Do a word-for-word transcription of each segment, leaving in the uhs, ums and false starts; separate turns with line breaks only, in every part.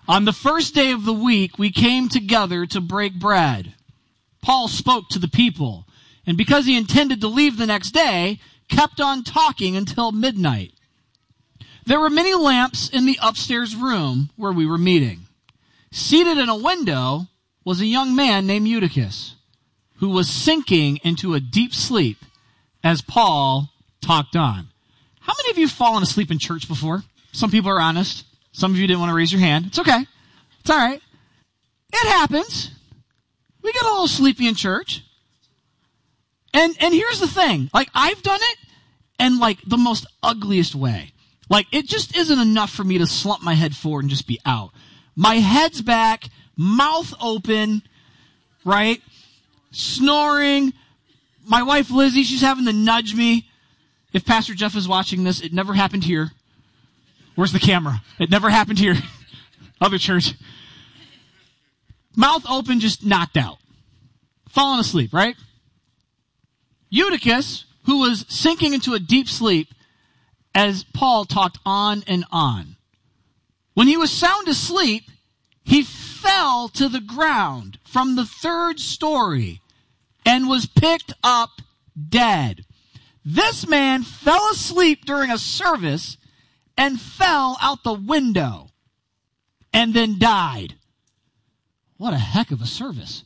On the first day of the week, we came together to break bread. Paul spoke to the people, and because he intended to leave the next day, kept on talking until midnight. There were many lamps in the upstairs room where we were meeting. Seated in a window was a young man named Eutychus, who was sinking into a deep sleep as Paul talked on. How many of you have fallen asleep in church before? Some people are honest. Some of you didn't want to raise your hand. It's okay. It's all right. It happens. We get a little sleepy in church. And and here's the thing. Like, I've done it in, like, the most ugliest way. Like, it just isn't enough for me to slump my head forward and just be out. My head's back, mouth open, right? Snoring. My wife, Lizzie, she's having to nudge me. If Pastor Jeff is watching this, it never happened here. Where's the camera? It never happened here. Other church. Mouth open, just knocked out. Falling asleep, right? Eutychus, who was sinking into a deep sleep as Paul talked on and on. When he was sound asleep, he fell to the ground from the third story and was picked up dead. This man fell asleep during a service and fell out the window and then died. What a heck of a service.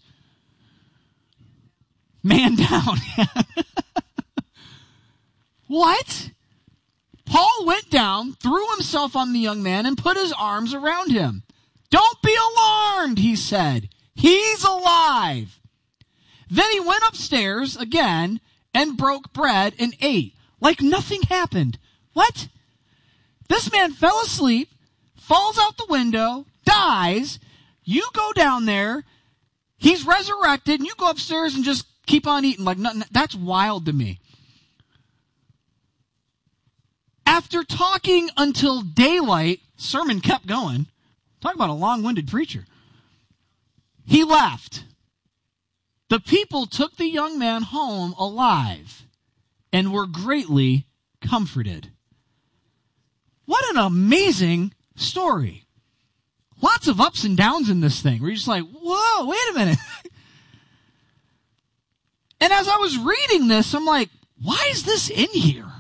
Man down. What? Paul went down, threw himself on the young man, and put his arms around him. Don't be alarmed, he said. He's alive. Then he went upstairs again and broke bread and ate, like nothing happened. What? This man fell asleep, falls out the window, dies. You go down there, he's resurrected, and you go upstairs and just keep on eating like nothing. That's wild to me. After talking until daylight, sermon kept going. Talk about a long-winded preacher. He left. The people took the young man home alive and were greatly comforted. What an amazing story. Lots of ups and downs in this thing. Where you're just like, whoa, wait a minute. And as I was reading this, I'm like, why is this in here?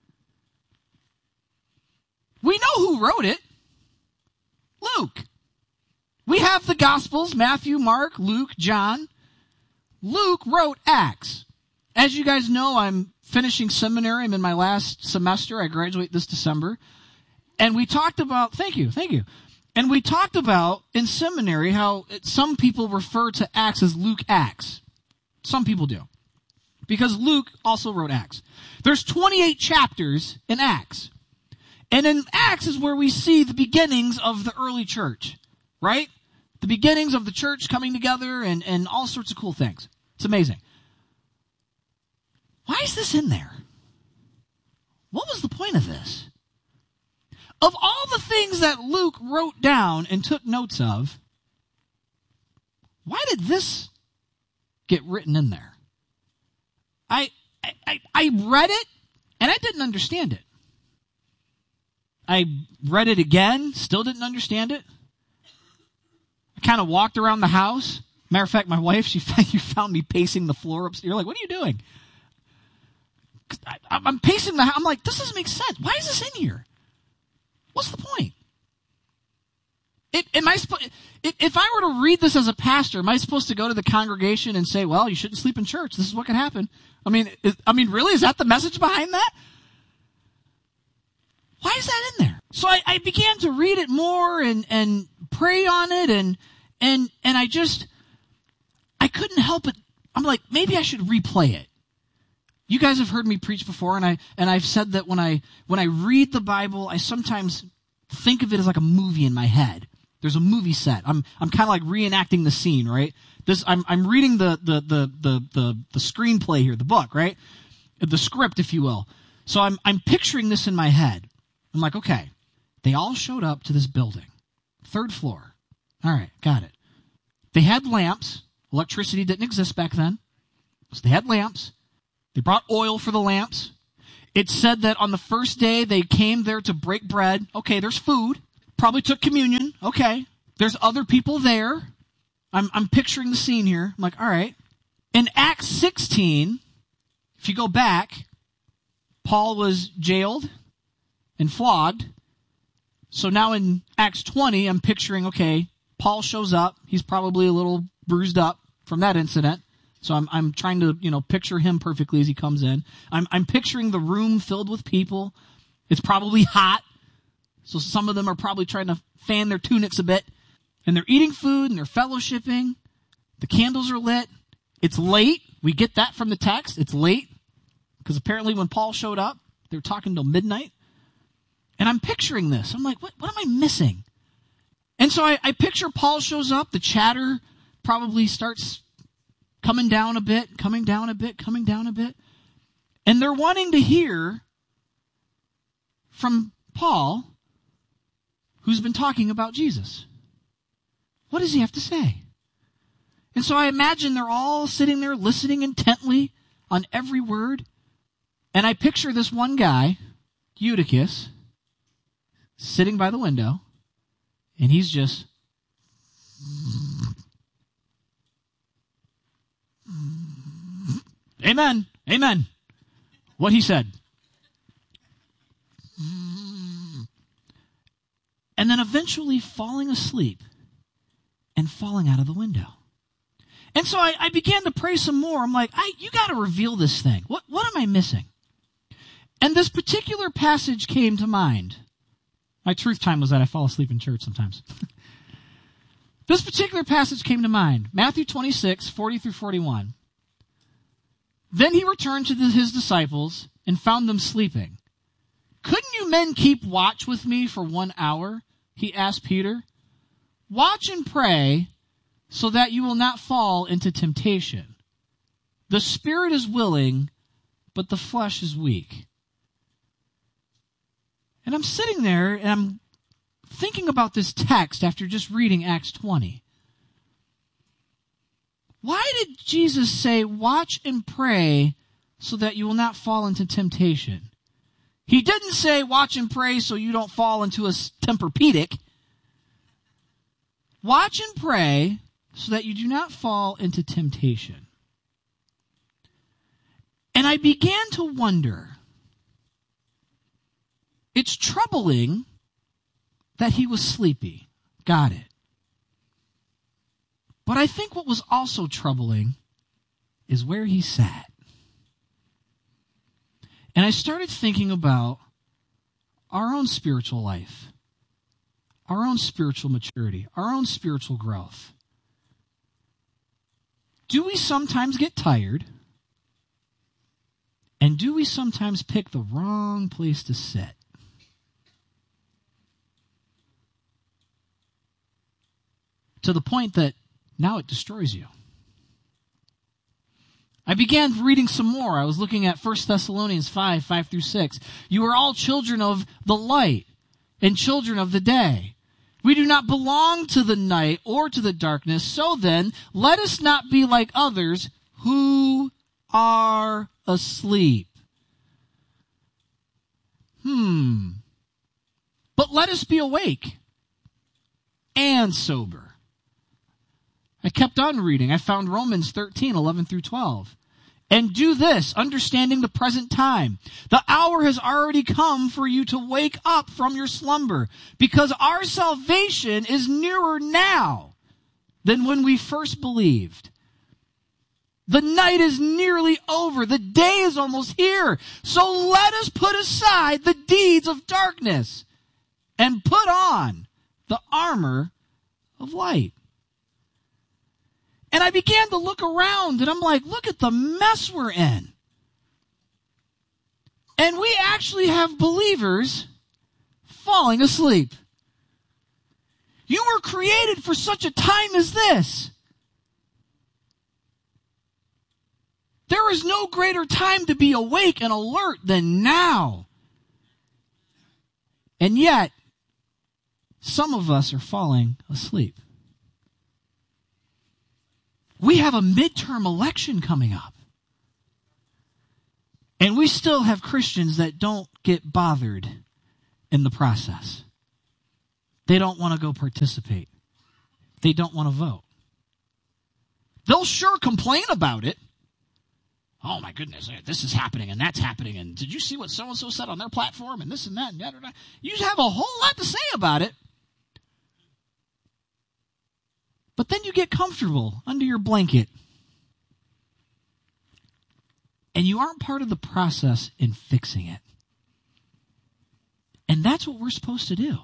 We know who wrote it. Luke. We have the Gospels, Matthew, Mark, Luke, John. Luke wrote Acts. As you guys know, I'm finishing seminary. I'm in my last semester. I graduate this December. And we talked about, thank you, thank you. And we talked about in seminary how it, some people refer to Acts as Luke Acts. Some people do. Because Luke also wrote Acts. There's twenty-eight chapters in Acts. And in Acts is where we see the beginnings of the early church, right? The beginnings of the church coming together and, and all sorts of cool things. It's amazing. Why is this in there? What was the point of this? Of all the things that Luke wrote down and took notes of, why did this get written in there? I, I, I read it, and I didn't understand it. I read it again, still didn't understand it. I kind of walked around the house. Matter of fact, my wife, she you found me pacing the floor upstairs. You're like, what are you doing? I, I'm pacing the house. I'm like, this doesn't make sense. Why is this in here? What's the point? It, am I supposed? If I were to read this as a pastor, am I supposed to go to the congregation and say, "Well, you shouldn't sleep in church. This is what can happen"? I mean, is, I mean, really, is that the message behind that? Why is that in there? So I, I began to read it more and and pray on it, and and and I just I couldn't help it. I'm like, maybe I should replay it. You guys have heard me preach before, and I and I've said that when I when I read the Bible, I sometimes think of it as like a movie in my head. There's a movie set. I'm I'm kind of like reenacting the scene, right? This I'm I'm reading the the the the the the screenplay here, the book, right? The script, if you will. So I'm I'm picturing this in my head. I'm like, okay, they all showed up to this building, third floor. All right, got it. They had lamps. Electricity didn't exist back then, so they had lamps. They brought oil for the lamps. It said that on the first day they came there to break bread. Okay, there's food. Probably took communion. Okay, There's other people there. I'm, I'm picturing the scene here. I'm like, all right. In Acts sixteen, if you go back, Paul was jailed and flogged. So now in Acts twenty, I'm picturing, okay, Paul shows up. He's probably a little bruised up from that incident. So I'm I'm trying to, you know, picture him perfectly as he comes in. I'm I'm picturing the room filled with people. It's probably hot. So some of them are probably trying to fan their tunics a bit. And they're eating food and they're fellowshipping. The candles are lit. It's late. We get that from the text. It's late. Because apparently when Paul showed up, they were talking till midnight. And I'm picturing this. I'm like, what, what am I missing? And so I, I picture Paul shows up. The chatter probably starts coming down a bit, coming down a bit, coming down a bit. And they're wanting to hear from Paul, who's been talking about Jesus. What does he have to say? And so I imagine they're all sitting there listening intently on every word. And I picture this one guy, Eutychus, sitting by the window, and he's just Amen, amen. What he said. And then eventually falling asleep and falling out of the window. And so I, I began to pray some more. I'm like, I, you got to reveal this thing. What, what am I missing? And this particular passage came to mind. My truth time was that I fall asleep in church sometimes. This particular passage came to mind. Matthew twenty-six, forty through forty-one. Then he returned to the, his disciples and found them sleeping. Couldn't you men keep watch with me for one hour? He asked Peter. Watch and pray so that you will not fall into temptation. The spirit is willing, but the flesh is weak. And I'm sitting there and I'm thinking about this text after just reading Acts twenty. Why did Jesus say, watch and pray so that you will not fall into temptation? He didn't say, watch and pray so you don't fall into a Tempur-Pedic. Watch and pray so that you do not fall into temptation. And I began to wonder, it's troubling that he was sleepy. Got it. But I think what was also troubling is where he sat. And I started thinking about our own spiritual life, our own spiritual maturity, our own spiritual growth. Do we sometimes get tired? And do we sometimes pick the wrong place to sit? To the point that now it destroys you. I began reading some more. I was looking at First Thessalonians five, five through six. You are all children of the light and children of the day. We do not belong to the night or to the darkness. So then, let us not be like others who are asleep. Hmm. But let us be awake and sober. I kept on reading. I found Romans thirteen, eleven through twelve. And do this, understanding the present time. The hour has already come for you to wake up from your slumber, because our salvation is nearer now than when we first believed. The night is nearly over. The day is almost here. So let us put aside the deeds of darkness and put on the armor of light. And I began to look around and I'm like, look at the mess we're in. And we actually have believers falling asleep. You were created for such a time as this. There is no greater time to be awake and alert than now. And yet, some of us are falling asleep. We have a midterm election coming up. And we still have Christians that don't get bothered in the process. They don't want to go participate. they don't want to vote. They'll sure complain about it. Oh my goodness, this is happening and that's happening. And did you see what so-and-so said on their platform and this and that and that? that. You have a whole lot to say about it. But then you get comfortable under your blanket. And you aren't part of the process in fixing it. And that's what we're supposed to do.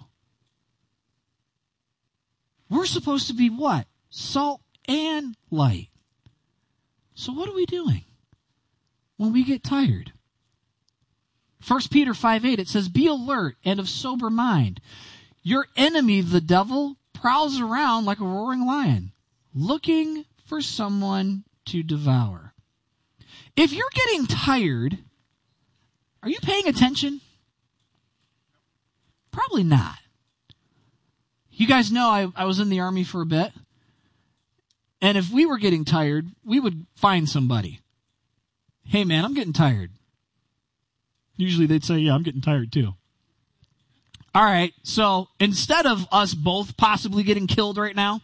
We're supposed to be what? Salt and light. So what are we doing when we get tired? First Peter five eight, it says, be alert and of sober mind. Your enemy, the devil, prowls around like a roaring lion, looking for someone to devour. If you're getting tired, are you paying attention? Probably not. You guys know I, I was in the Army for a bit. And if we were getting tired, we would find somebody. Hey, man, I'm getting tired. Usually they'd say, yeah, I'm getting tired too. All right, so instead of us both possibly getting killed right now,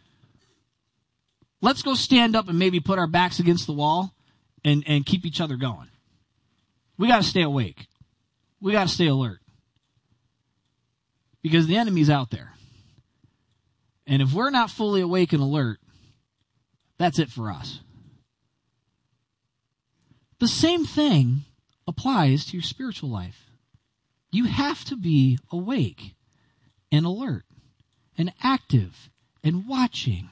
let's go stand up and maybe put our backs against the wall and, and keep each other going. We got to stay awake. We got to stay alert. Because the enemy's out there. And if we're not fully awake and alert, that's it for us. The same thing applies to your spiritual life. You have to be awake and alert and active and watching.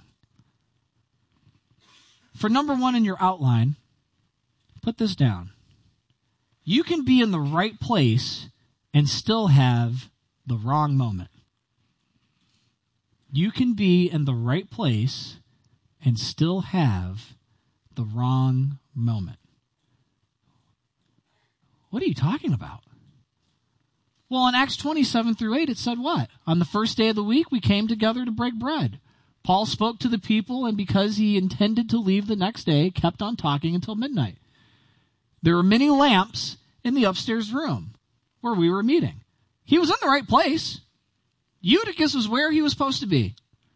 For number one in your outline, put this down. You can be in the right place and still have the wrong moment. You can be in the right place and still have the wrong moment. What are you talking about? Well, in Acts twenty-seven through eight, it said what? On the first day of the week, we came together to break bread. Paul spoke to the people, and because he intended to leave the next day, kept on talking until midnight. There were many lamps in the upstairs room where we were meeting. He was in the right place. Eutychus was where he was supposed to be.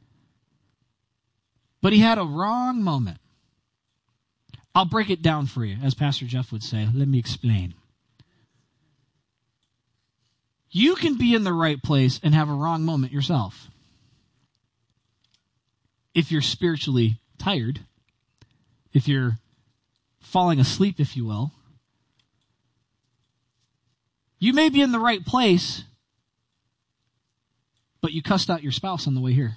But he had a wrong moment. I'll break it down for you, as Pastor Jeff would say. Let me explain. You can be in the right place and have a wrong moment yourself. If you're spiritually tired, if you're falling asleep, if you will, you may be in the right place, but you cussed out your spouse on the way here.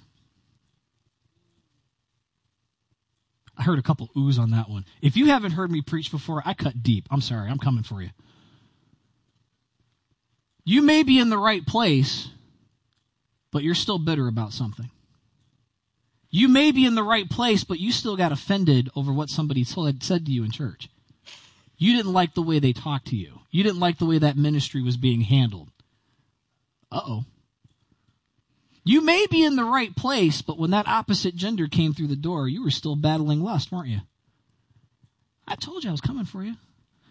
I heard a couple oohs on that one. If you haven't heard me preach before, I cut deep. I'm sorry. I'm coming for you. You may be in the right place, but you're still bitter about something. You may be in the right place, but you still got offended over what somebody had said to you in church. You didn't like the way they talked to you. You didn't like the way that ministry was being handled. Uh-oh. You may be in the right place, but when that opposite gender came through the door, you were still battling lust, weren't you? I told you I was coming for you.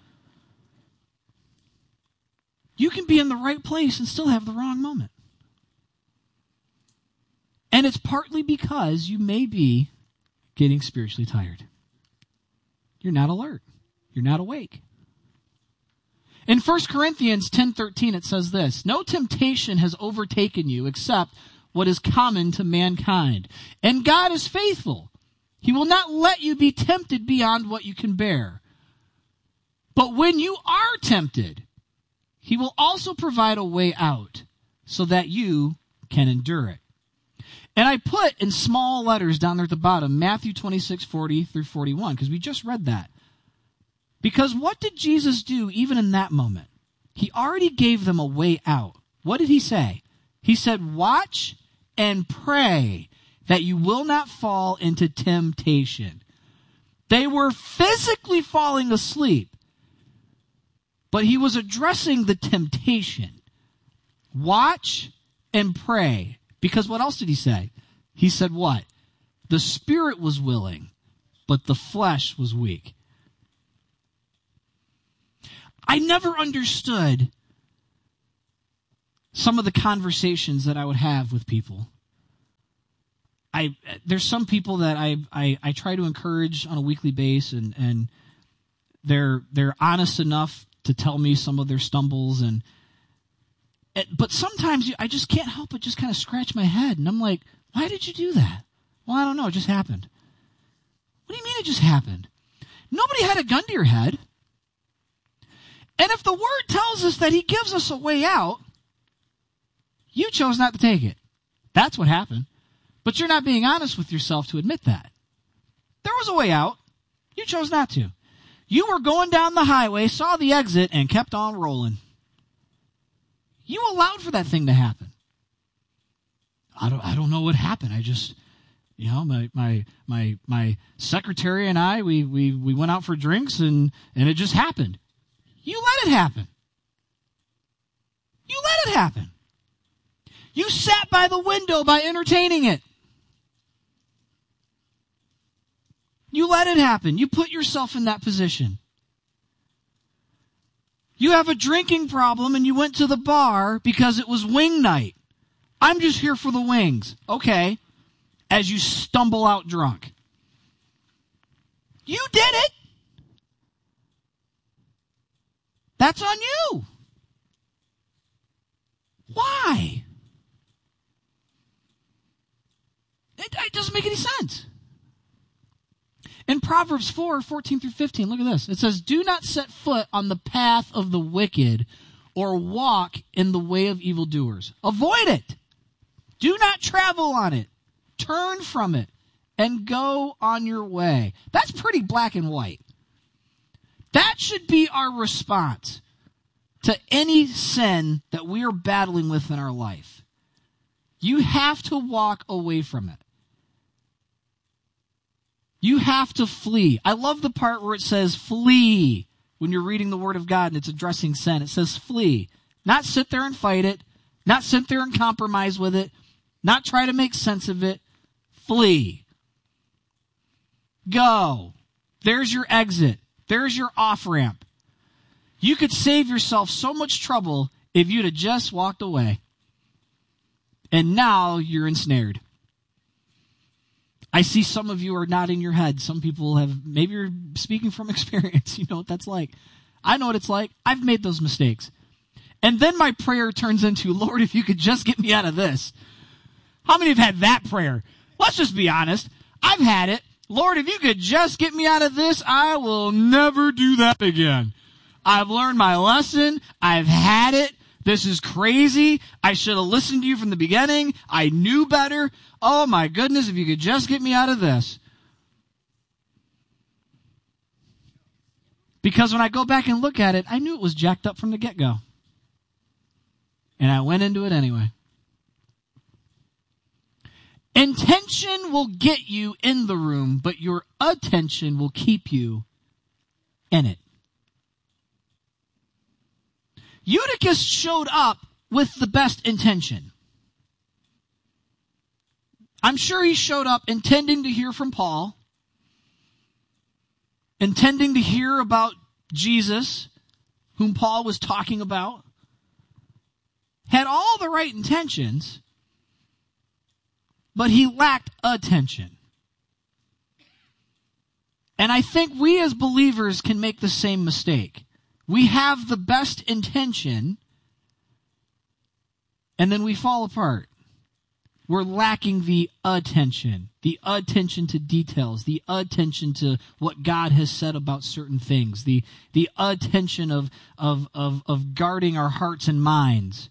You can be in the right place and still have the wrong moment. And it's partly because you may be getting spiritually tired. You're not alert. You're not awake. In First Corinthians ten thirteen, it says this, no temptation has overtaken you except what is common to mankind. And God is faithful. He will not let you be tempted beyond what you can bear. But when you are tempted, he will also provide a way out so that you can endure it. And I put in small letters down there at the bottom, Matthew twenty-six, forty through forty-one, because we just read that. Because what did Jesus do even in that moment? He already gave them a way out. What did he say? He said, watch and pray that you will not fall into temptation. They were physically falling asleep, but he was addressing the temptation. Watch and pray. Because what else did he say? He said what? The spirit was willing, but the flesh was weak. I never understood some of the conversations that I would have with people. I there's some people that I, I I try to encourage on a weekly basis, and and they're they're honest enough to tell me some of their stumbles, and it, but sometimes you, I just can't help but just kind of scratch my head, and I'm like, why did you do that? Well, I don't know, it just happened. What do you mean it just happened? Nobody had a gun to your head. And if the word tells us that he gives us a way out, you chose not to take it. That's what happened. But you're not being honest with yourself to admit that. There was a way out. You chose not to. You were going down the highway, saw the exit, and kept on rolling. You allowed for that thing to happen. I don't, I don't know what happened. I just... You know, my, my my my secretary and I, we, we, we went out for drinks, and, and it just happened. You let it happen. You let it happen. You sat by the window by entertaining it. You let it happen. You put yourself in that position. You have a drinking problem, and you went to the bar because it was wing night. I'm just here for the wings. Okay. As you stumble out drunk. You did it. That's on you. Why? It, it doesn't make any sense. In Proverbs four, fourteen through fifteen, look at this. It says, do not set foot on the path of the wicked or walk in the way of evildoers. Avoid it. Do not travel on it. Turn from it and go on your way. That's pretty black and white. That should be our response to any sin that we are battling with in our life. You have to walk away from it. You have to flee. I love the part where it says flee when you're reading the Word of God and it's addressing sin. It says flee. Not sit there and fight it. Not sit there and compromise with it. Not try to make sense of it. Flee. Go. There's your exit. There's your off-ramp. You could save yourself so much trouble if you'd have just walked away. And now you're ensnared. I see some of you are nodding your head. Some people have, maybe you're speaking from experience. You know what that's like. I know what it's like. I've made those mistakes. And then my prayer turns into, Lord, if you could just get me out of this. How many have had that prayer? Let's just be honest. I've had it. Lord, if you could just get me out of this, I will never do that again. I've learned my lesson. I've had it. This is crazy. I should have listened to you from the beginning. I knew better. Oh my goodness, if you could just get me out of this. Because when I go back and look at it, I knew it was jacked up from the get-go. And I went into it anyway. Intention will get you in the room, but your attention will keep you in it. Eutychus showed up with the best intention. I'm sure he showed up intending to hear from Paul, intending to hear about Jesus, whom Paul was talking about, had all the right intentions, but he lacked attention. And I think we as believers can make the same mistake. We have the best intention, and then we fall apart. We're lacking the attention, the attention to details, the attention to what God has said about certain things, the, the attention of, of, of, of guarding our hearts and minds.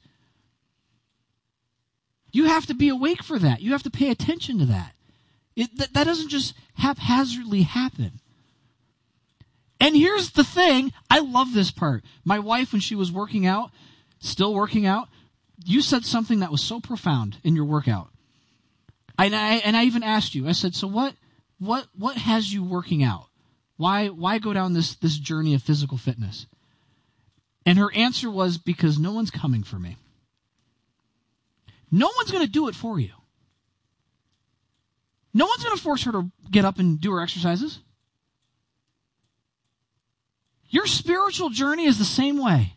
You have to be awake for that. You have to pay attention to that. It, that, that doesn't just haphazardly happen. And here's the thing. I love this part. My wife, when she was working out, still working out, you said something that was so profound in your workout. And I, and I even asked you, I said, so what, what, what has you working out? Why, why go down this, this journey of physical fitness? And her answer was, because no one's coming for me. No one's going to do it for you. No one's going to force her to get up and do her exercises. Your spiritual journey is the same way.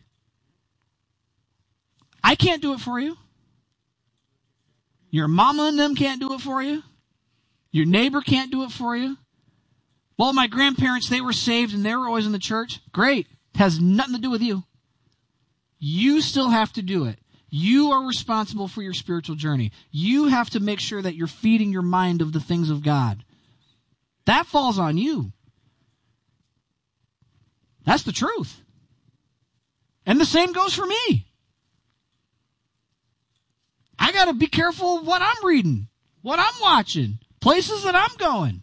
I can't do it for you. Your mama and them can't do it for you. Your neighbor can't do it for you. Well, my grandparents, they were saved and they were always in the church. Great. It has nothing to do with you. You still have to do it. You are responsible for your spiritual journey. You have to make sure that you're feeding your mind of the things of God. That falls on you. That's the truth. And the same goes for me. I got to be careful of what I'm reading, what I'm watching, places that I'm going,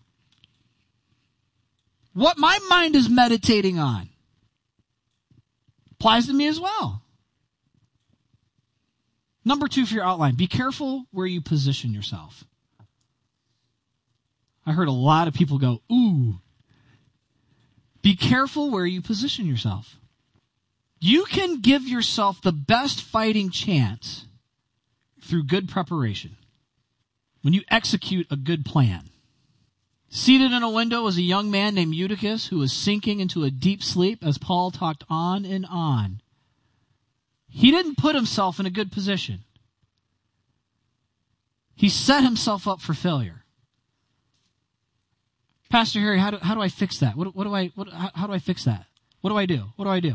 what my mind is meditating on. Applies to me as well. Number two for your outline, be careful where you position yourself. I heard a lot of people go, ooh. Be careful where you position yourself. You can give yourself the best fighting chance through good preparation. When you execute a good plan. Seated in a window was a young man named Eutychus who was sinking into a deep sleep as Paul talked on and on. He didn't put himself in a good position. He set himself up for failure. Pastor Harry, how do, how do I fix that? What, what do I, what, how, how do I fix that? What do I do? What do I do?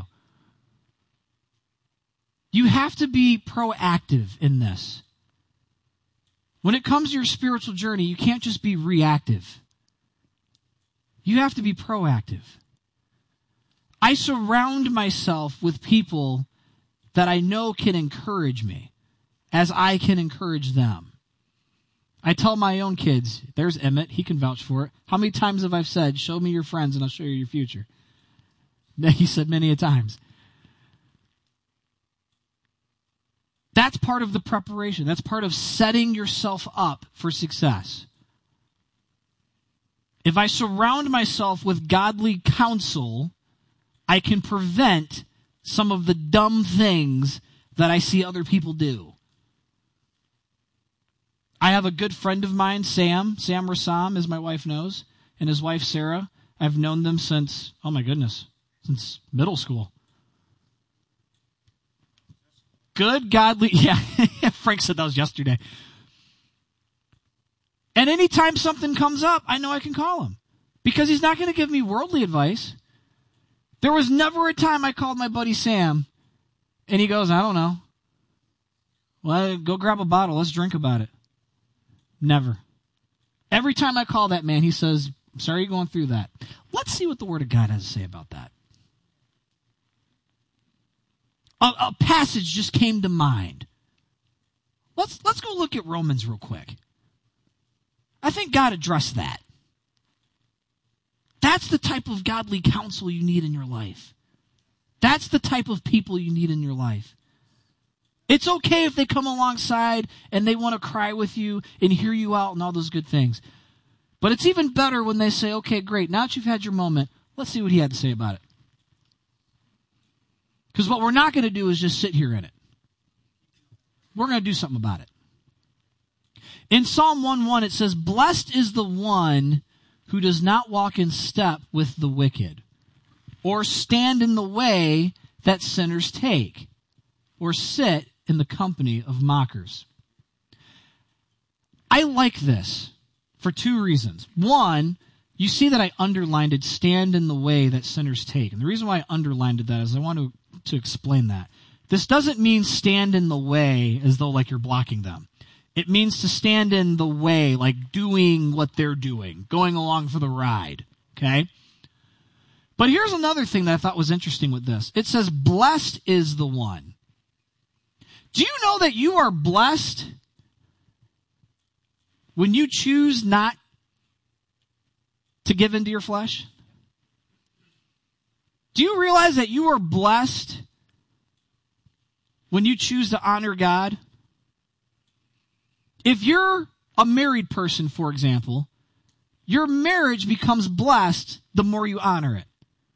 You have to be proactive in this. When it comes to your spiritual journey, you can't just be reactive. You have to be proactive. I surround myself with people that I know can encourage me as I can encourage them. I tell my own kids, there's Emmett, he can vouch for it. How many times have I said, show me your friends and I'll show you your future? He said many a times. That's part of the preparation. That's part of setting yourself up for success. If I surround myself with godly counsel, I can prevent some of the dumb things that I see other people do. I have a good friend of mine, Sam, Sam Rassam, as my wife knows, and his wife, Sarah. I've known them since, oh my goodness, since middle school. Good, godly, yeah, Frank said that was yesterday. And anytime something comes up, I know I can call him. Because he's not going to give me worldly advice. There was never a time I called my buddy Sam, and he goes, I don't know. Well, go grab a bottle, let's drink about it. Never. Every time I call that man, he says, I'm sorry you're going through that. Let's see what the Word of God has to say about that. A, a passage just came to mind. Let's, let's go look at Romans real quick. I think God addressed that. That's the type of godly counsel you need in your life. That's the type of people you need in your life. It's okay if they come alongside and they want to cry with you and hear you out and all those good things. But it's even better when they say, okay, great, now that you've had your moment, let's see what he had to say about it. Because what we're not going to do is just sit here in it. We're going to do something about it. In Psalm one one, it says, blessed is the one who does not walk in step with the wicked, or stand in the way that sinners take, or sit in the company of mockers. I like this for two reasons. One, you see that I underlined it, stand in the way that sinners take. And the reason why I underlined that is I want to, to explain that. This doesn't mean stand in the way as though like you're blocking them. It means to stand in the way, like doing what they're doing, going along for the ride, okay? But here's another thing that I thought was interesting with this. It says, blessed is the one. Do you know that you are blessed when you choose not to give into your flesh? Do you realize that you are blessed when you choose to honor God? If you're a married person, for example, your marriage becomes blessed the more you honor it.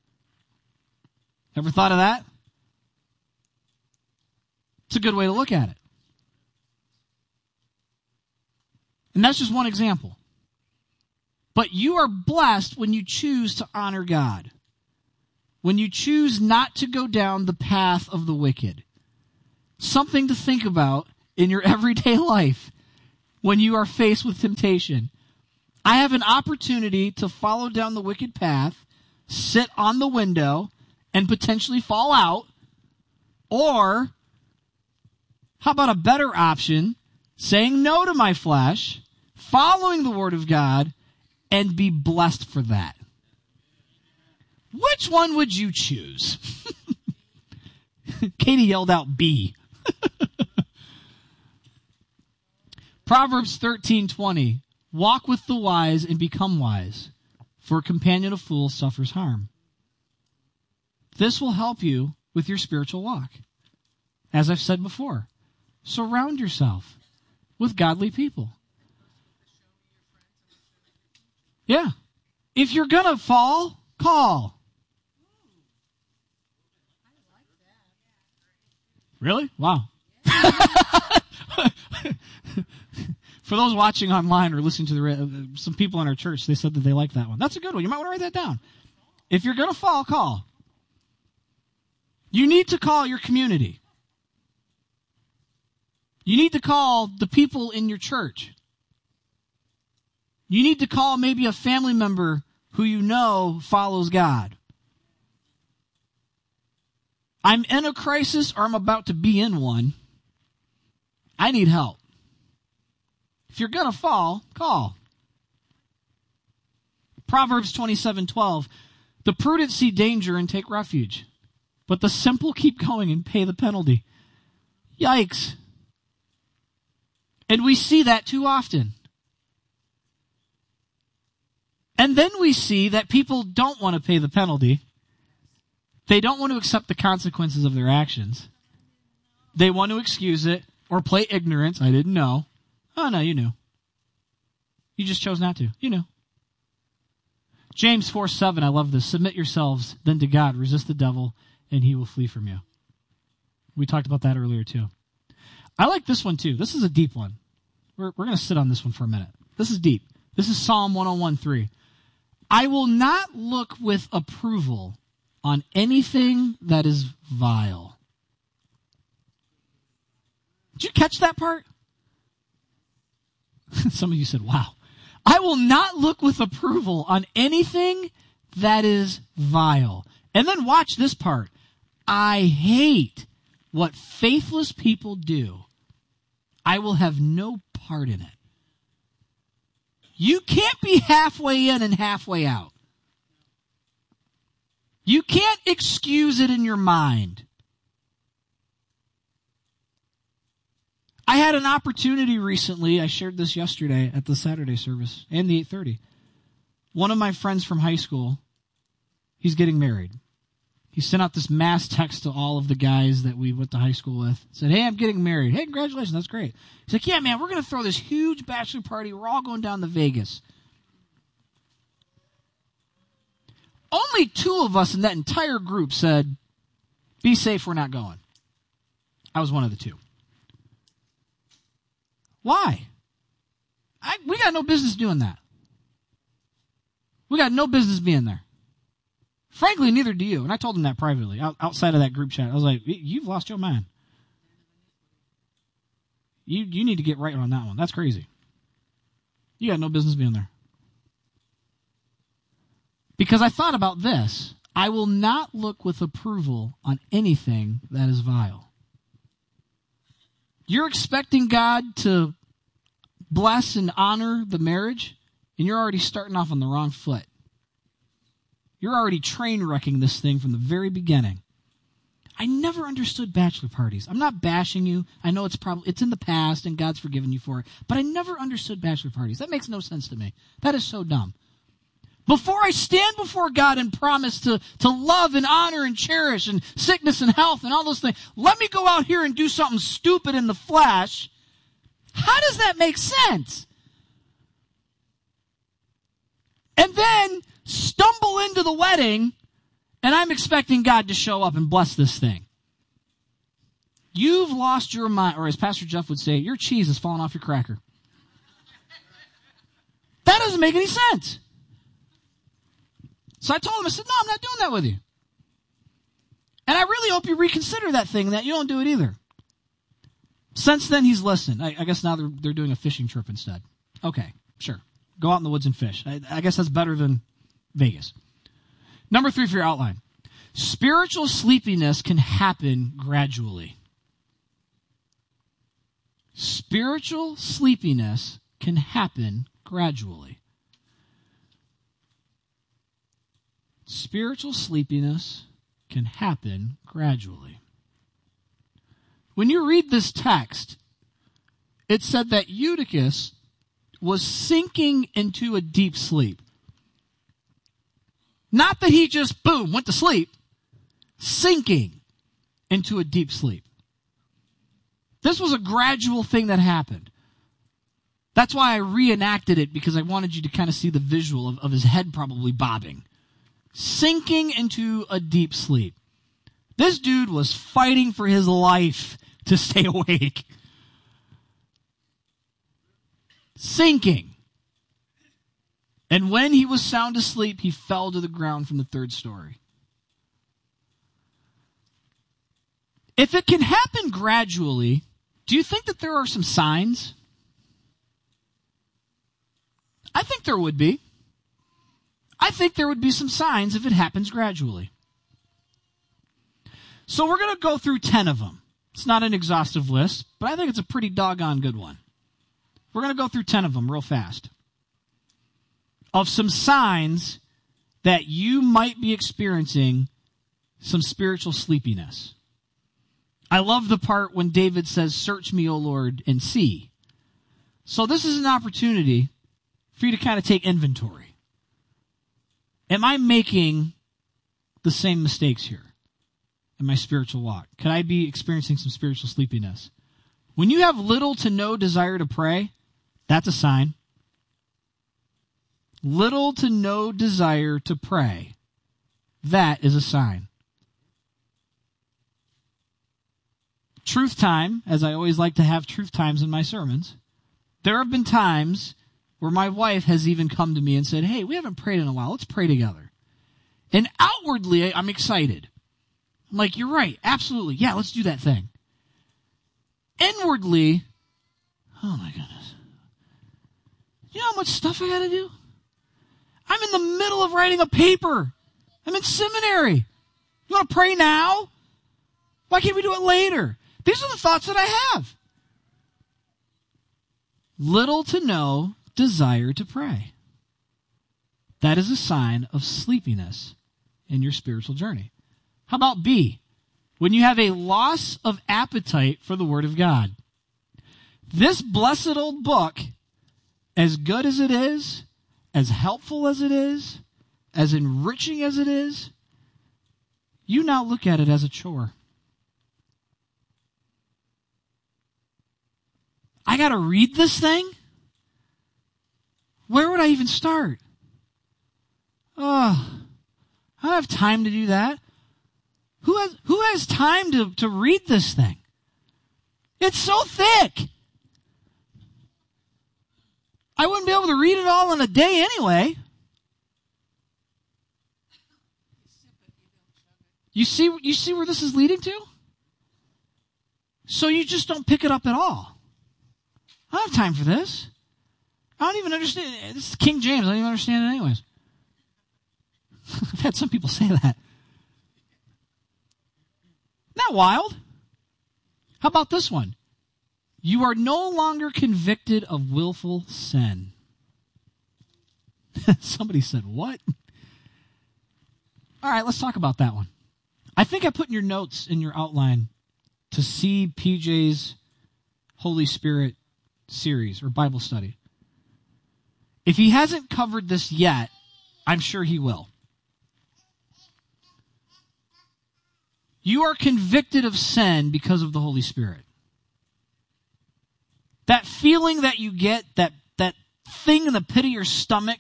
Ever thought of that? It's a good way to look at it. And that's just one example. But you are blessed when you choose to honor God. When you choose not to go down the path of the wicked. Something to think about in your everyday life when you are faced with temptation. I have an opportunity to follow down the wicked path, sit on the window, and potentially fall out. Or, how about a better option, saying no to my flesh, following the Word of God, and be blessed for that? Which one would you choose? Katie yelled out B. Proverbs thirteen twenty. Walk with the wise and become wise, for a companion of fools suffers harm. This will help you with your spiritual walk. As I've said before, surround yourself with godly people. Yeah. If you're going to fall, call. Really? Wow. For those watching online or listening to the uh, some people in our church, they said that they like that one. That's a good one. You might want to write that down. If you're going to fall, call. You need to call your community. You need to call the people in your church. You need to call maybe a family member who you know follows God. I'm in a crisis or I'm about to be in one. I need help. If you're going to fall, call. Proverbs twenty-seven twelve. The prudent see danger and take refuge, but the simple keep going and pay the penalty. Yikes. And we see that too often. And then we see that people don't want to pay the penalty. They don't want to accept the consequences of their actions. They want to excuse it or play ignorance. I didn't know. Oh, no, you knew. You just chose not to. You knew. James four seven, I love this. Submit yourselves then to God. Resist the devil, and he will flee from you. We talked about that earlier, too. I like this one, too. This is a deep one. We're, we're going to sit on this one for a minute. This is deep. This is Psalm one oh one three. I will not look with approval on anything that is vile. Did you catch that part? Some of you said, wow. I will not look with approval on anything that is vile. And then watch this part. I hate what faithless people do. I will have no part in it. You can't be halfway in and halfway out. You can't excuse it in your mind. I had an opportunity recently, I shared this yesterday at the Saturday service and the eight thirty. One of my friends from high school, he's getting married. He sent out this mass text to all of the guys that we went to high school with. Said, hey, I'm getting married. Hey, congratulations, that's great. He's like, yeah, man, we're going to throw this huge bachelor party. We're all going down to Vegas. Only two of us in that entire group said, be safe, we're not going. I was one of the two. Why? I, we got no business doing that. We got no business being there. Frankly, neither do you. And I told him that privately, out, outside of that group chat. I was like, you've lost your mind. You you need to get right on that one. That's crazy. You got no business being there. Because I thought about this. I will not look with approval on anything that is vile. You're expecting God to bless and honor the marriage, and you're already starting off on the wrong foot. You're already train wrecking this thing from the very beginning. I never understood bachelor parties. I'm not bashing you. I know it's probably it's in the past and God's forgiven you for it, but I never understood bachelor parties. That makes no sense to me. That is so dumb. Before I stand before God and promise to, to love and honor and cherish and sickness and health and all those things, let me go out here and do something stupid in the flesh. How does that make sense? And then stumble into the wedding, and I'm expecting God to show up and bless this thing. You've lost your mind, or as Pastor Jeff would say, your cheese is falling off your cracker. That doesn't make any sense. So I told him, I said, no, I'm not doing that with you. And I really hope you reconsider that thing, that you don't do it either. Since then, he's listened. I, I guess now they're, they're doing a fishing trip instead. Okay, sure. Go out in the woods and fish. I, I guess that's better than Vegas. Number three for your outline. Spiritual sleepiness can happen gradually. Spiritual sleepiness can happen gradually. Spiritual sleepiness can happen gradually. When you read this text, it said that Eutychus was sinking into a deep sleep. Not that he just, boom, went to sleep. Sinking into a deep sleep. This was a gradual thing that happened. That's why I reenacted it, because I wanted you to kind of see the visual of, of his head probably bobbing. Sinking into a deep sleep. This dude was fighting for his life to stay awake. Sinking. And when he was sound asleep, he fell to the ground from the third story. If it can happen gradually, do you think that there are some signs? I think there would be. I think there would be some signs if it happens gradually. So we're going to go through ten of them. It's not an exhaustive list, but I think it's a pretty doggone good one. We're going to go through ten of them real fast. Of some signs that you might be experiencing some spiritual sleepiness. I love the part when David says, "Search me, O Lord, and see." So this is an opportunity for you to kind of take inventory. Am I making the same mistakes here in my spiritual walk? Could I be experiencing some spiritual sleepiness? When you have little to no desire to pray, that's a sign. Little to no desire to pray, that is a sign. Truth time, as I always like to have truth times in my sermons, there have been times where my wife has even come to me and said, "Hey, we haven't prayed in a while. Let's pray together." And outwardly, I'm excited. I'm like, "You're right. Absolutely. Yeah, let's do that thing." Inwardly, oh my goodness. You know how much stuff I got to do? I'm in the middle of writing a paper. I'm in seminary. You want to pray now? Why can't we do it later? These are the thoughts that I have. Little to no desire to pray. That is a sign of sleepiness in your spiritual journey. How about B? When you have a loss of appetite for the Word of God. This blessed old book, as good as it is, as helpful as it is, as enriching as it is, you now look at it as a chore. I got to read this thing? Where would I even start? Oh, I don't have time to do that. Who has, who has time to, to read this thing? It's so thick. I wouldn't be able to read it all in a day anyway. You see, you see where this is leading to? So you just don't pick it up at all. I don't have time for this. I don't even understand. This is King James. I don't even understand it anyways. I've had some people say that. Isn't that wild? How about this one? You are no longer convicted of willful sin. Somebody said, what? All right, let's talk about that one. I think I put in your notes in your outline to see P J's Holy Spirit series or Bible study. If he hasn't covered this yet, I'm sure he will. You are convicted of sin because of the Holy Spirit. That feeling that you get, that, that thing in the pit of your stomach,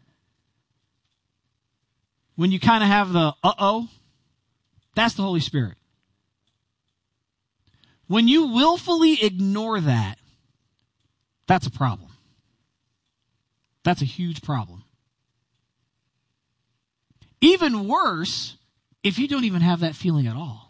when you kind of have the uh-oh, that's the Holy Spirit. When you willfully ignore that, that's a problem. That's a huge problem. Even worse, if you don't even have that feeling at all.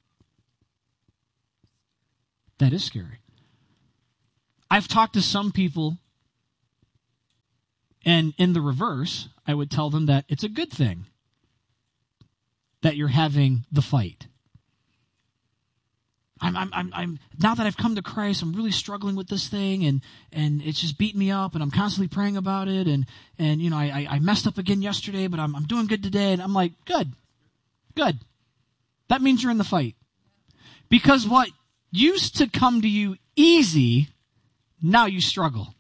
That is scary. I've talked to some people And in the reverse, I would tell them that it's a good thing that you're having the fight. I'm, I'm, I'm, I'm, now that I've come to Christ, I'm really struggling with this thing, and, and it's just beating me up, and I'm constantly praying about it, and, and you know, I, I messed up again yesterday, but I'm, I'm doing good today, and I'm like, good, good. That means you're in the fight. Because what used to come to you easy, now you struggle.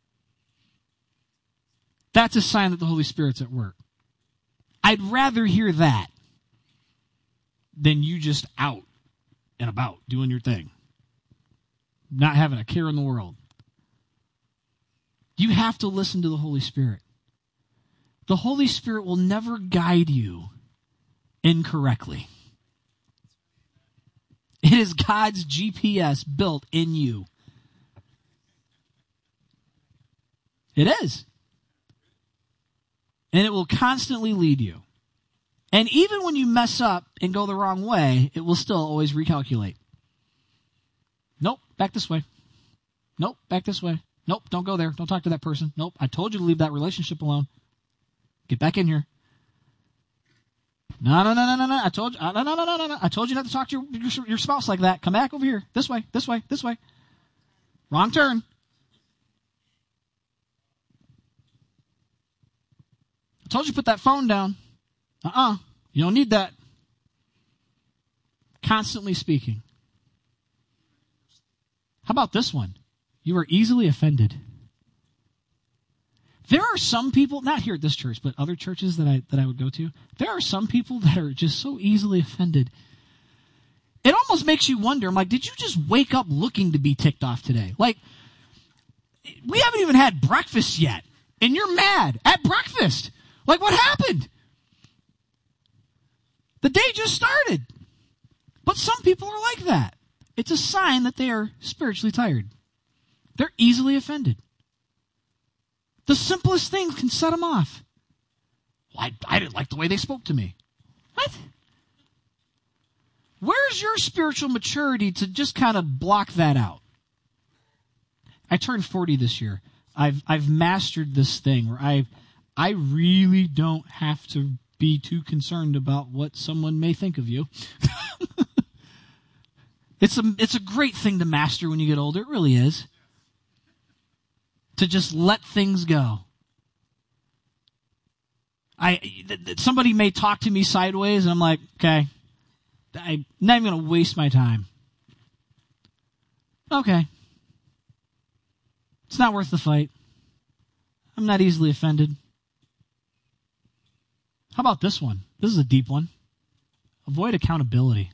That's a sign that the Holy Spirit's at work. I'd rather hear that than you just out and about doing your thing, not having a care in the world. You have to listen to the Holy Spirit. The Holy Spirit will never guide you incorrectly. It is God's G P S built in you. It is. And it will constantly lead you. And even when you mess up and go the wrong way, it will still always recalculate. Nope, back this way. Nope, back this way. Nope, don't go there. Don't talk to that person. Nope, I told you to leave that relationship alone. Get back in here. No, no, no, no, no, no. I told you. No, no, no, no, no, no. I told you not to talk to your, your, your spouse like that. Come back over here. This way, this way, this way. Wrong turn. I told you to put that phone down. Uh-uh. You don't need that. Constantly speaking. How about this one? You are easily offended. There are some people, not here at this church, but other churches that I that I would go to, there are some people that are just so easily offended. It almost makes you wonder, I'm like, did you just wake up looking to be ticked off today? Like, we haven't even had breakfast yet, and you're mad at breakfast. Like, what happened? The day just started. But some people are like that. It's a sign that they are spiritually tired. They're easily offended. The simplest things can set them off. Well, I, I didn't like the way they spoke to me. What? Where's your spiritual maturity to just kind of block that out? I turned forty this year. I've I've mastered this thing where I I really don't have to be too concerned about what someone may think of you. It's a it's a great thing to master when you get older. It really is. To just let things go. I th- th- somebody may talk to me sideways, and I'm like, okay, I'm not even going to waste my time. Okay, it's not worth the fight. I'm not easily offended. How about this one? This is a deep one. Avoid accountability.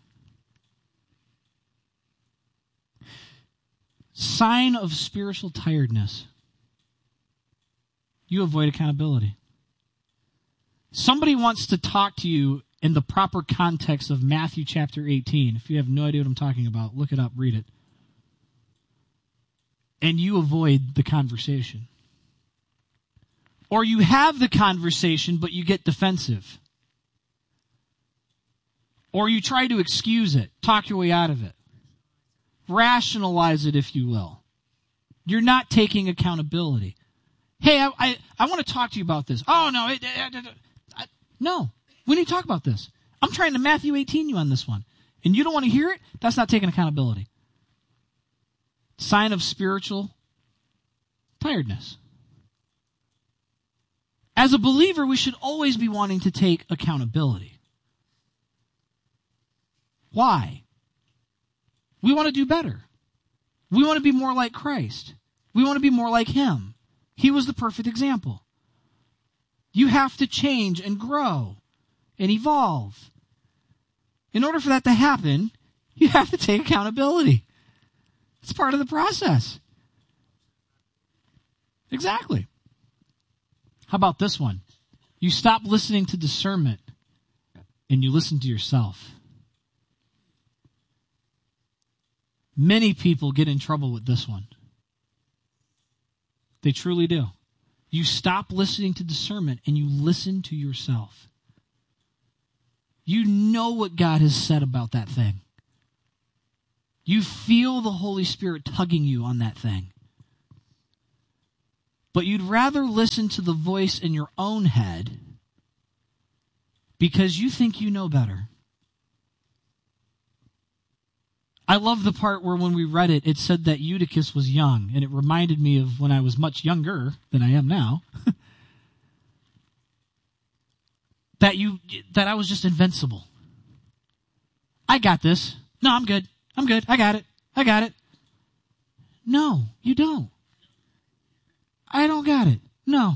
Sign of spiritual tiredness. You avoid accountability. Somebody wants to talk to you in the proper context of Matthew chapter eighteen. If you have no idea what I'm talking about, look it up, read it. And you avoid the conversation. Or you have the conversation, but you get defensive. Or you try to excuse it, talk your way out of it. Rationalize it, if you will. You're not taking accountability. Hey, I I, I want to talk to you about this. Oh, no. It, it, it, it, no. We need to talk about this. I'm trying to Matthew eighteen you on this one. And you don't want to hear it? That's not taking accountability. Sign of spiritual tiredness. As a believer, we should always be wanting to take accountability. Why? We want to do better. We want to be more like Christ. We want to be more like Him. He was the perfect example. You have to change and grow and evolve. In order for that to happen, you have to take accountability. It's part of the process. Exactly. How about this one? You stop listening to discernment and you listen to yourself. Many people get in trouble with this one. They truly do. You stop listening to discernment and you listen to yourself. You know what God has said about that thing. You feel the Holy Spirit tugging you on that thing. but you'd rather listen to the voice in your own head because you think you know better. I love the part where when we read it, it said that Eutychus was young, and it reminded me of when I was much younger than I am now. that you that I was just invincible. I got this. No, I'm good. I'm good. I got it. I got it. No, you don't. I don't got it. No.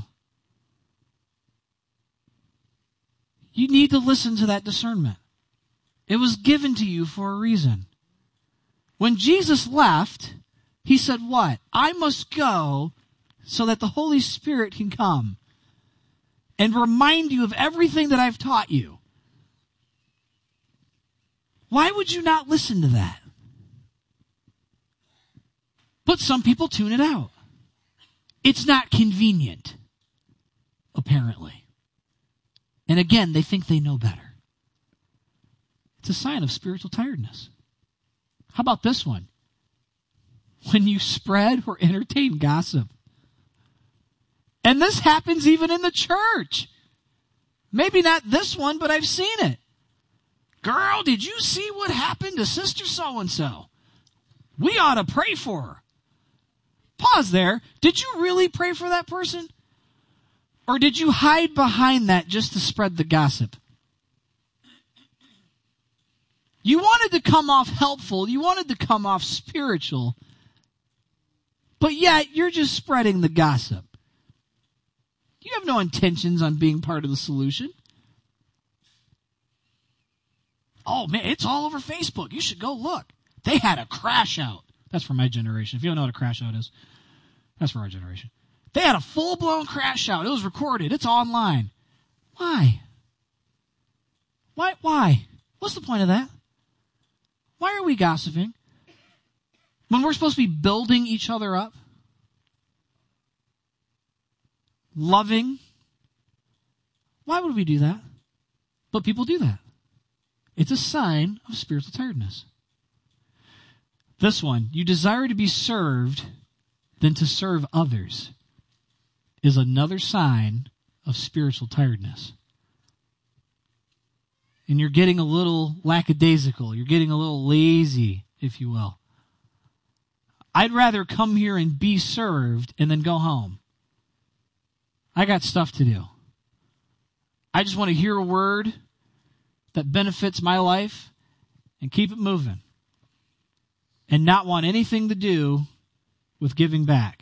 You need to listen to that discernment. It was given to you for a reason. When Jesus left, he said what? I must go so that the Holy Spirit can come and remind you of everything that I've taught you. Why would you not listen to that? But some people tune it out. It's not convenient, apparently. And again, they think they know better. It's a sign of spiritual tiredness. How about this one? When you spread or entertain gossip. And this happens even in the church. Maybe not this one, but I've seen it. Girl, did you see what happened to Sister So-and-so? We ought to pray for her. Pause there. Did you really pray for that person? Or did you hide behind that just to spread the gossip? You wanted to come off helpful. You wanted to come off spiritual. But yet, you're just spreading the gossip. You have no intentions on being part of the solution. Oh, man, it's all over Facebook. You should go look. They had a crash out. That's for my generation. If you don't know what a crash out is, that's for our generation. They had a full-blown crash out. It was recorded. It's online. Why? Why? Why? What's the point of that? Why are we gossiping? When we're supposed to be building each other up? Loving? Why would we do that? But people do that. It's a sign of spiritual tiredness. This one, you desire to be served than to serve others, is another sign of spiritual tiredness. And you're getting a little lackadaisical. You're getting a little lazy, if you will. I'd rather come here and be served and then go home. I got stuff to do. I just want to hear a word that benefits my life and keep it moving. And not want anything to do with giving back.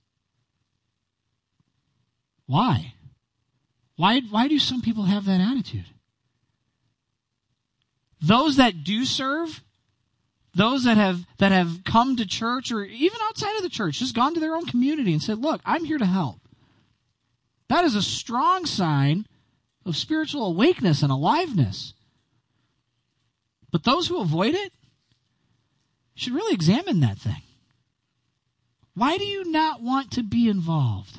Why? Why, why do some people have that attitude? Those that do serve, those that have that have come to church or even outside of the church, just gone to their own community and said, look, I'm here to help. That is a strong sign of spiritual awakeness and aliveness. But those who avoid it should really examine that thing. Why do you not want to be involved?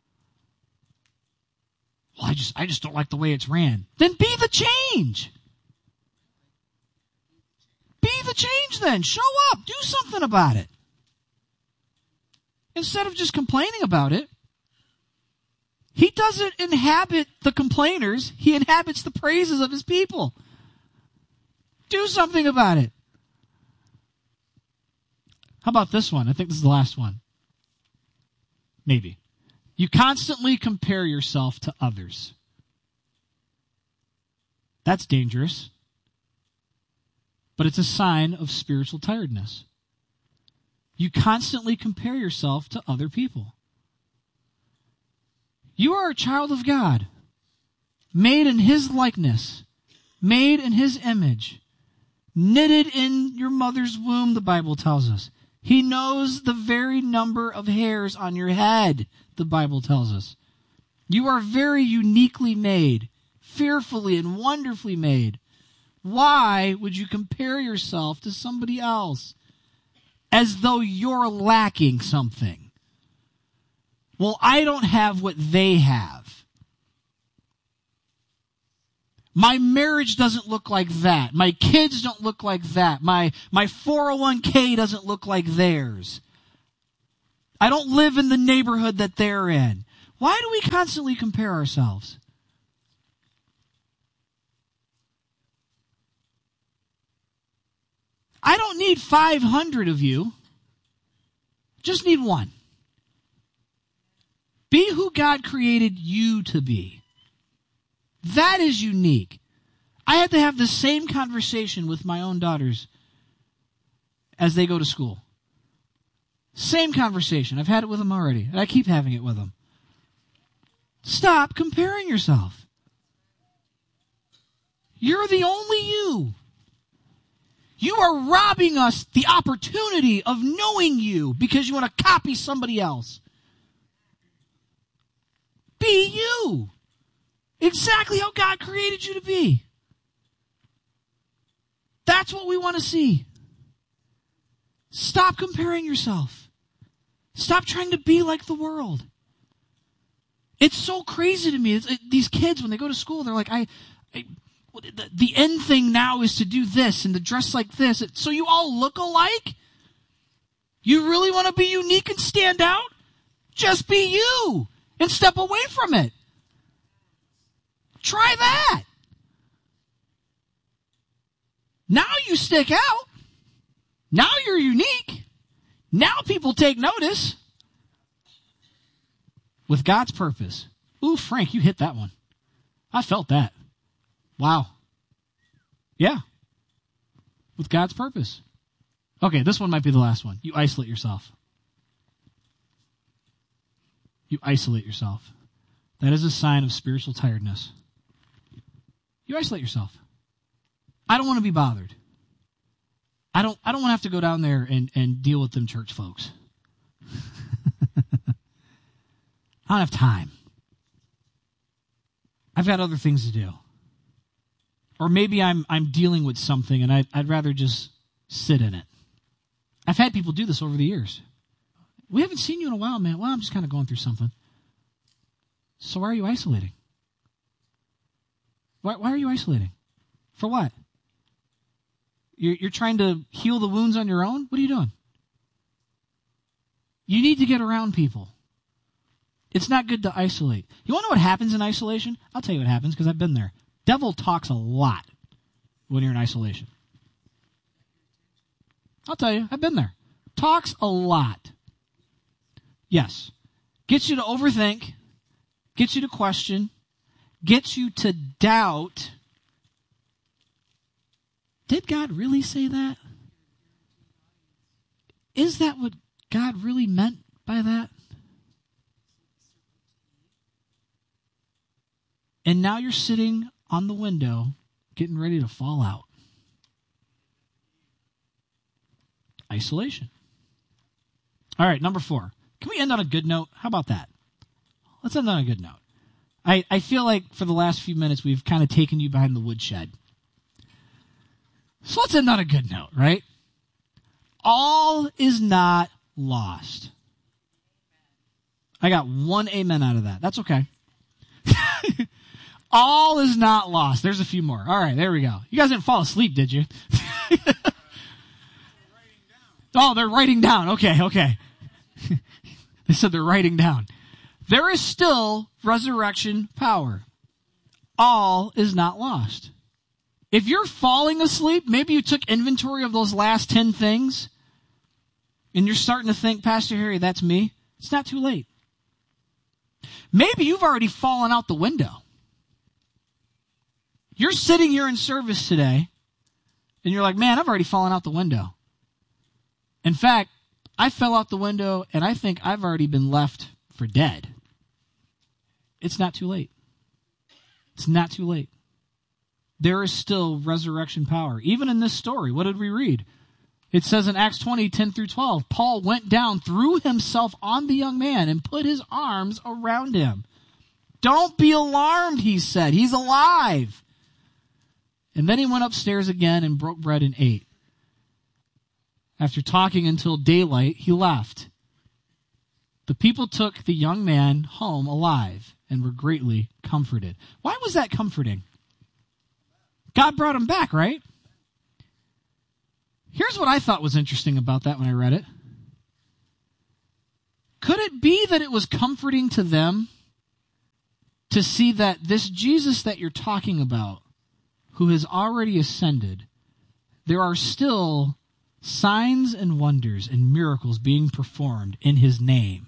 Well, I just I just don't like the way it's ran. Then be the change. Be the change then. Show up. Do something about it. Instead of just complaining about it. He doesn't inhabit the complainers. He inhabits the praises of his people. Do something about it. How about this one? I think this is the last one. Maybe. You constantly compare yourself to others. That's dangerous. But it's a sign of spiritual tiredness. You constantly compare yourself to other people. You are a child of God, made in His likeness, made in His image, knitted in your mother's womb, the Bible tells us. He knows the very number of hairs on your head, the Bible tells us. You are very uniquely made, fearfully and wonderfully made. Why would you compare yourself to somebody else as though you're lacking something? Well, I don't have what they have. My marriage doesn't look like that. My kids don't look like that. My, my four oh one k doesn't look like theirs. I don't live in the neighborhood that they're in. Why do we constantly compare ourselves? I don't need five hundred of you. Just need one. Be who God created you to be. That is unique. I had to have the same conversation with my own daughters as they go to school. Same conversation. I've had it with them already, and I keep having it with them. Stop comparing yourself. You're the only you. You are robbing us the opportunity of knowing you because you want to copy somebody else. Be you. Exactly how God created you to be. That's what we want to see. Stop comparing yourself. Stop trying to be like the world. It's so crazy to me. It's, it, these kids, when they go to school, they're like, I, I the, the end thing now is to do this and to dress like this. So you all look alike? You really want to be unique and stand out? Just be you and step away from it. Try that. Now you stick out. Now you're unique. Now people take notice. With God's purpose. Ooh, Frank, you hit that one. I felt that. Wow. Yeah. With God's purpose. Okay, this one might be the last one. You isolate yourself. You isolate yourself. That is a sign of spiritual tiredness. You isolate yourself. I don't want to be bothered. I don't I don't want to have to go down there and, and deal with them church folks. I don't have time. I've got other things to do. Or maybe I'm I'm dealing with something and I'd, I'd rather just sit in it. I've had people do this over the years. We haven't seen you in a while, man. Well, I'm just kind of going through something. So why are you isolating? Why, why are you isolating? For what? You're, you're trying to heal the wounds on your own? What are you doing? You need to get around people. It's not good to isolate. You want to know what happens in isolation? I'll tell you what happens because I've been there. Devil talks a lot when you're in isolation. I'll tell you, I've been there. Talks a lot. Yes. Gets you to overthink. Gets you to question. Gets you to doubt. Did God really say that? Is that what God really meant by that? And now you're sitting on the window, getting ready to fall out. Isolation. All right, number four. Can we end on a good note? How about that? Let's end on a good note. I, I feel like for the last few minutes, we've kind of taken you behind the woodshed. So let's end on a good note, right? All is not lost. I got one amen out of that. That's okay. All is not lost. There's a few more. All right, there we go. You guys didn't fall asleep, did you? Oh, they're writing down. Okay, okay. They said they're writing down. There is still resurrection power. All is not lost. If you're falling asleep, maybe you took inventory of those last ten things, and you're starting to think, Pastor Harry, that's me. It's not too late. Maybe you've already fallen out the window. You're sitting here in service today, and you're like, man, I've already fallen out the window. In fact, I fell out the window, and I think I've already been left for dead. It's not too late. It's not too late. There is still resurrection power. Even in this story, what did we read? It says in Acts twenty, ten through twelve, Paul went down, threw himself on the young man, and put his arms around him. Don't be alarmed, he said. He's alive. And then he went upstairs again and broke bread and ate. After talking until daylight, he left. The people took the young man home alive and were greatly comforted. Why was that comforting? God brought him back, right? Here's what I thought was interesting about that when I read it. Could it be that it was comforting to them to see that this Jesus that you're talking about, who has already ascended, there are still signs and wonders and miracles being performed in his name.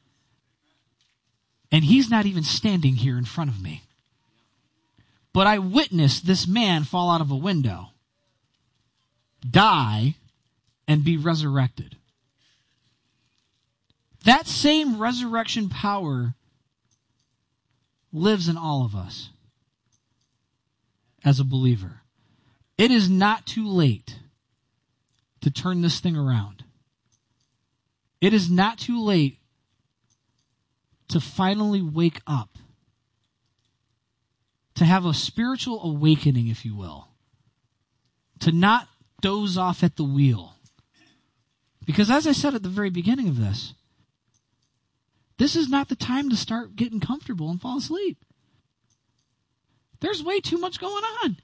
And he's not even standing here in front of me. But I witnessed this man fall out of a window, die, and be resurrected. That same resurrection power lives in all of us as a believer. It is not too late to turn this thing around. It is not too late to finally wake up, to have a spiritual awakening, if you will, to not doze off at the wheel. Because as I said at the very beginning of this, this is not the time to start getting comfortable and fall asleep. There's way too much going on.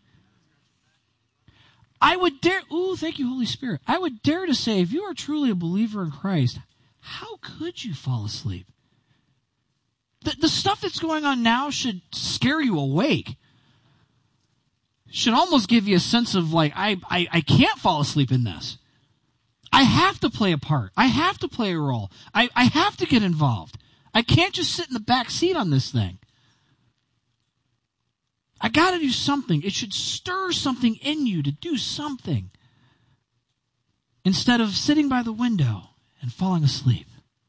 I would dare, ooh, thank you, Holy Spirit. I would dare to say, if you are truly a believer in Christ, how could you fall asleep? The, the stuff that's going on now should scare you awake. Should almost give you a sense of like, I, I, I can't fall asleep in this. I have to play a part. I have to play a role. I, I have to get involved. I can't just sit in the back seat on this thing. I got to do something. It should stir something in you to do something instead of sitting by the window and falling asleep.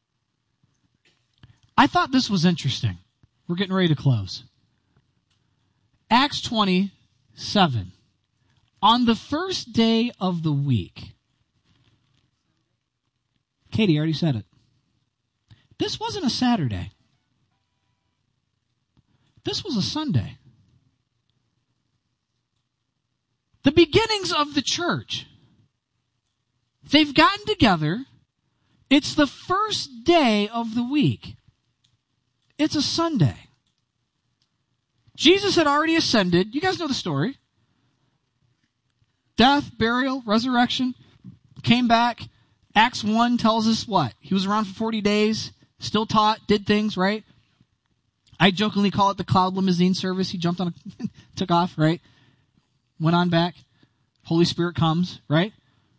I thought this was interesting. We're getting ready to close. Acts twenty-seven. On the first day of the week. Katie already said it. This wasn't a Saturday. This was a Sunday. The beginnings of the church. They've gotten together. It's the first day of the week. It's a Sunday. Jesus had already ascended. You guys know the story. Death, burial, resurrection, came back. Acts one tells us what? He was around for forty days, still taught, did things, right? I jokingly call it the cloud limousine service. He jumped on a, took off, right? Went on back. Holy Spirit comes, right?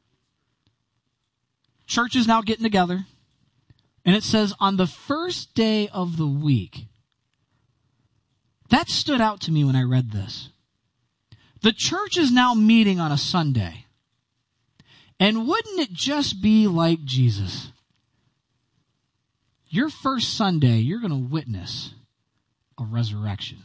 Church is now getting together. And it says, on the first day of the week. That stood out to me when I read this. The church is now meeting on a Sunday. And wouldn't it just be like Jesus? Your first Sunday, you're going to witness a resurrection.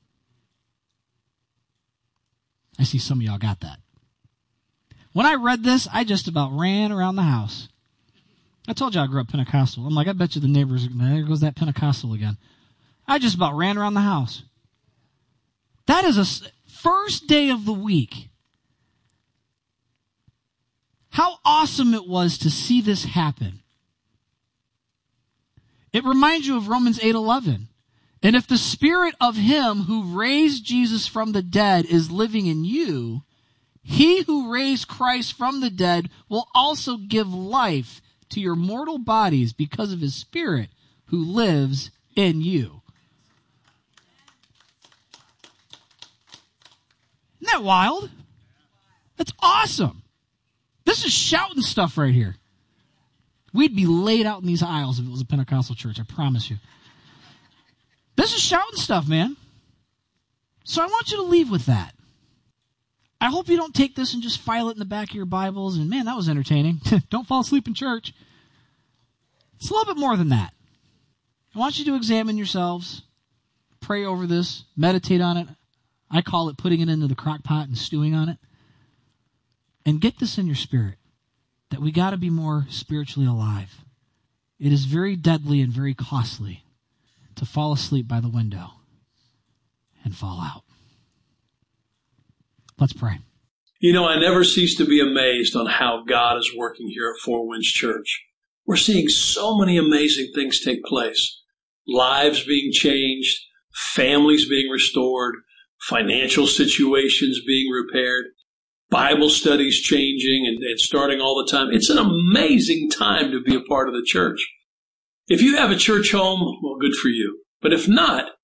I see some of y'all got that. When I read this, I just about ran around the house. I told you I grew up Pentecostal. I'm like, I bet you the neighbors, there goes that Pentecostal again. I just about ran around the house. That is a first day of the week. How awesome it was to see this happen. It reminds you of Romans eight eleven. And if the spirit of him who raised Jesus from the dead is living in you, he who raised Christ from the dead will also give life to your mortal bodies because of his Spirit who lives in you. Isn't that wild? That's awesome. This is shouting stuff right here. We'd be laid out in these aisles if it was a Pentecostal church, I promise you. This is shouting stuff, man. So I want you to leave with that. I hope you don't take this and just file it in the back of your Bibles and, man, that was entertaining. Don't fall asleep in church. It's a little bit more than that. I want you to examine yourselves, pray over this, meditate on it. I call it putting it into the crock pot and stewing on it. And get this in your spirit, that we got to be more spiritually alive. It is very deadly and very costly to fall asleep by the window and fall out. Let's pray.
You know, I never cease to be amazed on how God is working here at Four Winds Church. We're seeing so many amazing things take place. Lives being changed, families being restored, financial situations being repaired, Bible studies changing and, and starting all the time. It's an amazing time to be a part of the church. If you have a church home, well, good for you. But if not,